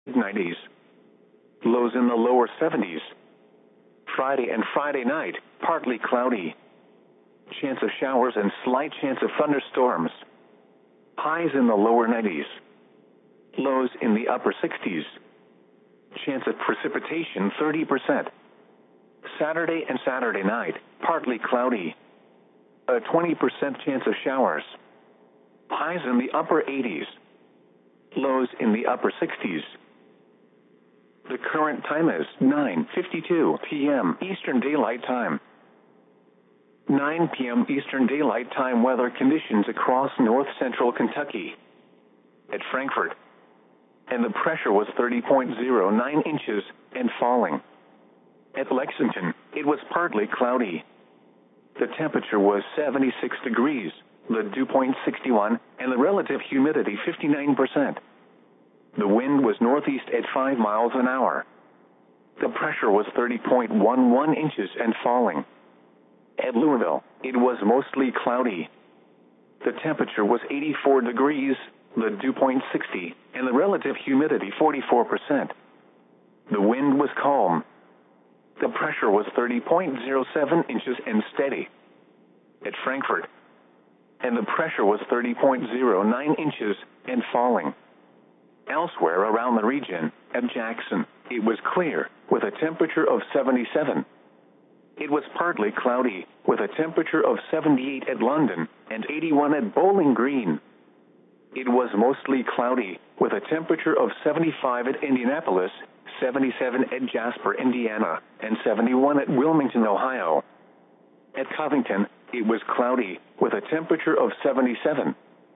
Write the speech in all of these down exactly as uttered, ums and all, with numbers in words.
nineties. Lows in the lower seventies. Friday and Friday night, partly cloudy. Chance of showers and slight chance of thunderstorms. Highs in the lower nineties. Lows in the upper sixties. Chance of precipitation thirty percent. Saturday and Saturday night, partly cloudy. A twenty percent chance of showers. Highs in the upper eighties. Lows in the upper sixties. The current time is nine fifty-two p m Eastern Daylight Time. nine p m Eastern Daylight Time weather conditions across north central Kentucky. At Frankfort. And the pressure was thirty point zero nine inches and falling. At Lexington, it was partly cloudy. The temperature was seventy-six degrees, the dew point sixty-one, and the relative humidity fifty-nine percent. The wind was northeast at five miles an hour. The pressure was thirty point one one inches and falling. At Louisville, it was mostly cloudy. The temperature was eighty-four degrees, the dew point sixty, and the relative humidity forty-four percent. The wind was calm. The pressure was thirty point zero seven inches and steady. At Frankfort. And the pressure was thirty point zero nine inches and falling. Elsewhere around the region, at Jackson, it was clear, with a temperature of seventy-seven. It was partly cloudy, with a temperature of seventy-eight at London and eighty-one at Bowling Green. It was mostly cloudy, with a temperature of seventy-five at Indianapolis, seventy-seven at Jasper, Indiana, and seventy-one at Wilmington, Ohio. At Covington, it was cloudy, with a temperature of seventy-seven.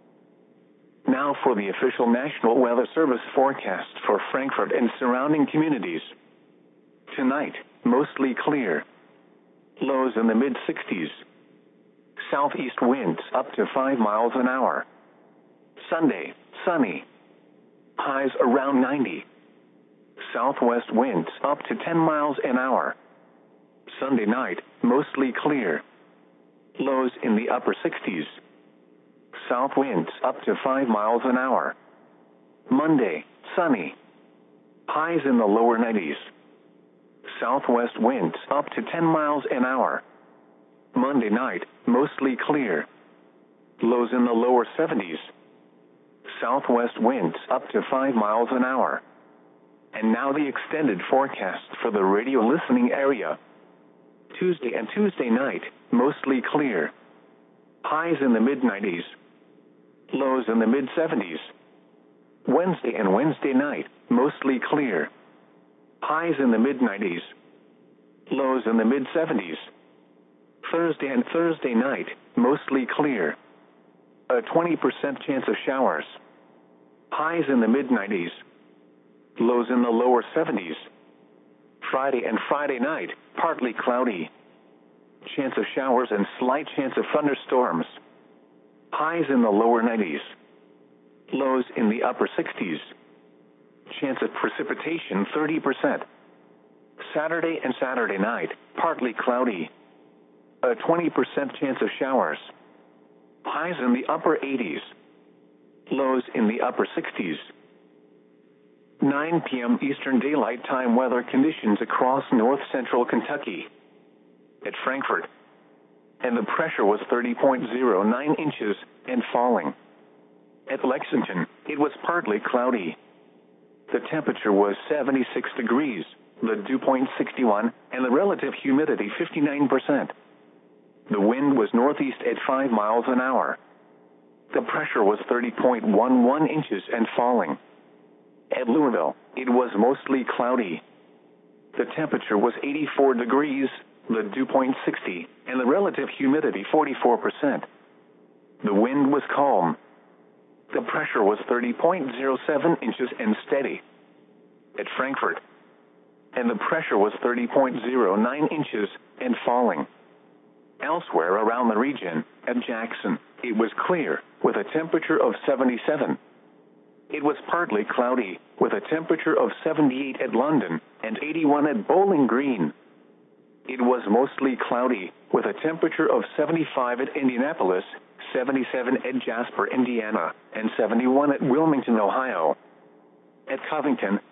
Now for the official National Weather Service forecast for Frankfort and surrounding communities. Tonight, mostly clear. Lows in the mid sixties. Southeast winds up to five miles an hour. Sunday, sunny. Highs around ninety. Southwest winds up to ten miles an hour. Sunday night, mostly clear. Lows in the upper sixties. South winds up to five miles an hour. Monday, sunny. Highs in the lower nineties. Southwest winds up to ten miles an hour. Monday night, mostly clear. Lows in the lower seventies. Southwest winds up to five miles an hour. And now the extended forecast for the radio listening area. Tuesday and Tuesday night, mostly clear. Highs in the mid nineties. Lows in the mid seventies. Wednesday and Wednesday night, mostly clear. Highs in the mid nineties. Lows in the mid seventies. Thursday and Thursday night, mostly clear. A twenty percent chance of showers. Highs in the mid nineties. Lows in the lower seventies. Friday and Friday night, partly cloudy. Chance of showers and slight chance of thunderstorms. Highs in the lower nineties. Lows in the upper sixties. Chance of precipitation thirty percent. Saturday and Saturday night, partly cloudy. A twenty percent chance of showers. Highs in the upper eighties. Lows in the upper sixties. nine p m Eastern Daylight Time weather conditions across north central Kentucky. At Frankfort. And the pressure was thirty point zero nine inches and falling. At Lexington, it was partly cloudy. The temperature was seventy-six degrees, the dew point sixty-one, and the relative humidity fifty-nine percent. The wind was northeast at five miles an hour. The pressure was thirty point one one inches and falling. At Louisville, it was mostly cloudy. The temperature was eighty-four degrees, the dew point sixty, and the relative humidity forty-four percent. The wind was calm. The pressure was thirty point zero seven inches and steady. At Frankfort. And the pressure was thirty point zero nine inches and falling. Elsewhere around the region, at Jackson, it was clear, with a temperature of seventy-seven. It was partly cloudy, with a temperature of seventy-eight at London and eighty-one at Bowling Green. It was mostly cloudy, with a temperature of seventy-five at Indianapolis, seventy-seven at Jasper, Indiana, and seventy-one at Wilmington, Ohio. At Covington,